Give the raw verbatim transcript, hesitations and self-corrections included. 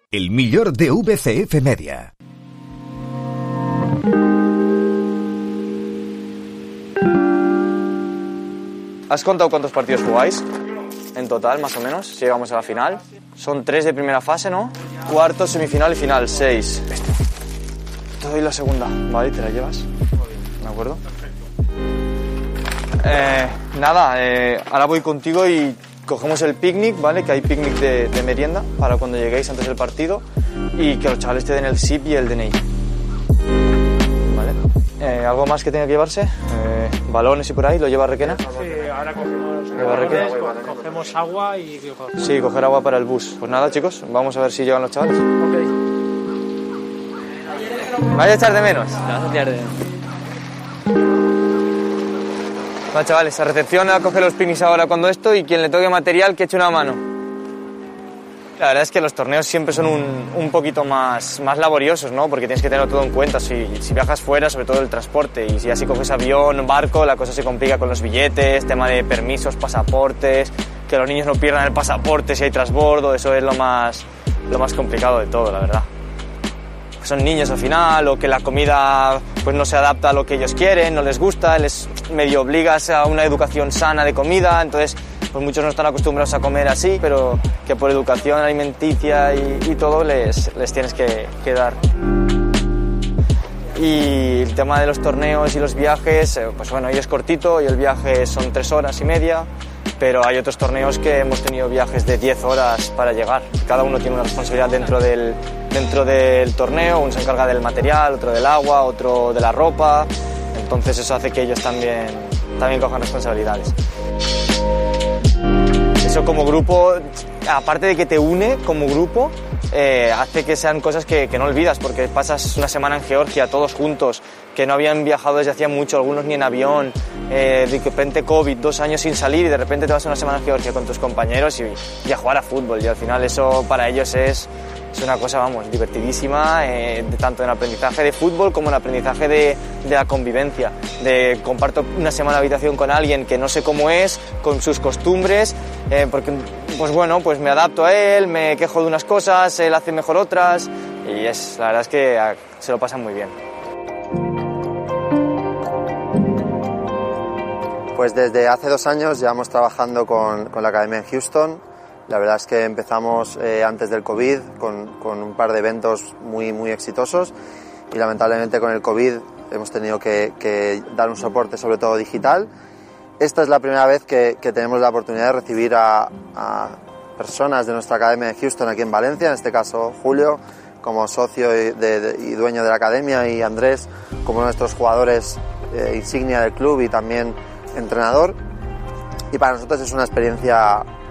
El millor de V C F Media. ¿Has contado cuántos partidos jugáis? En total, más o menos, si llegamos a la final. Son tres de primera fase, ¿no? Cuarto, semifinal y final, seis. Te doy la segunda, ¿vale? ¿Te la llevas? ¿De acuerdo? Eh, nada, eh, ahora voy contigo y cogemos el picnic, ¿vale? Que hay picnic de, de merienda para cuando lleguéis antes del partido y que los chavales te den el S I P y el D N I. ¿Vale? Eh, ¿Algo más que tenga que llevarse? Eh, ¿Balones y por ahí? ¿Lo lleva Requena? Sí, ahora cogemos, balones, cogemos agua y... Sí, coger agua para el bus. Pues nada, chicos, vamos a ver si llegan los chavales. Ok. ¿Me vais a echar de menos? Te vas a echar de menos. Bueno, chavales, a recepción a coger los picnics ahora cuando esto y quien le toque material que eche una mano. La verdad es que los torneos siempre son un, un poquito más, más laboriosos, ¿no? Porque tienes que tenerlo todo en cuenta. Si, si viajas fuera, sobre todo el transporte, y si así coges avión, barco, la cosa se complica con los billetes, tema de permisos, pasaportes, que los niños no pierdan el pasaporte si hay transbordo, eso es lo más, lo más complicado de todo, la verdad. Son niños al final, o que la comida pues no se adapta a lo que ellos quieren, no les gusta, les medio obligas a una educación sana de comida, entonces pues muchos no están acostumbrados a comer así, pero que por educación alimenticia y, y todo les, les tienes que, que dar. Y el tema de los torneos y los viajes, pues bueno, hoy es cortito y el viaje son tres horas y media, pero hay otros torneos que hemos tenido viajes de diez horas para llegar. Cada uno tiene una responsabilidad dentro del, dentro del torneo, uno se encarga del material, otro del agua, otro de la ropa, entonces eso hace que ellos también, también cojan responsabilidades. Eso como grupo, aparte de que te une como grupo, eh, hace que sean cosas que, que no olvidas, porque pasas una semana en Georgia todos juntos, que no habían viajado desde hacía mucho, algunos ni en avión, eh, de repente COVID, dos años sin salir y de repente te vas una semana en Georgia con tus compañeros y, y a jugar a fútbol, y al final eso para ellos es, es una cosa, vamos, divertidísima, eh, de, tanto en el aprendizaje de fútbol como en el aprendizaje de, de la convivencia, de comparto una semana de habitación con alguien que no sé cómo es, con sus costumbres, eh, porque pues bueno, pues me adapto a él, me quejo de unas cosas, él hace mejor otras y es, la verdad es que a, se lo pasan muy bien. Pues desde hace dos años llevamos trabajando con, con la Academia en Houston. La verdad es que empezamos eh, antes del COVID con, con un par de eventos muy, muy exitosos y lamentablemente con el COVID hemos tenido que, que dar un soporte sobre todo digital. Esta es la primera vez que, que tenemos la oportunidad de recibir a, a personas de nuestra Academia de Houston aquí en Valencia, en este caso Julio como socio y, de, de, y dueño de la Academia y Andrés como nuestros jugadores eh, insignia del club y también entrenador, y para nosotros es una experiencia